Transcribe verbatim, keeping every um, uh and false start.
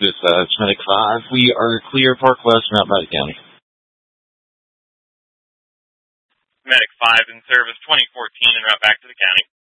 Dispatch, Medic five. We are clear Park West, route by the county. Medic five in service twenty fourteen and route back to the county.